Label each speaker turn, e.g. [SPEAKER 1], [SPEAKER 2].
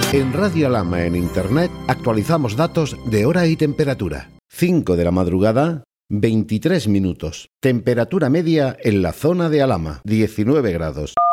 [SPEAKER 1] En Radio Alhama en Internet actualizamos datos de hora y temperatura. 5 de la madrugada, 23 minutos. Temperatura media en la zona de Alhama, 19 grados.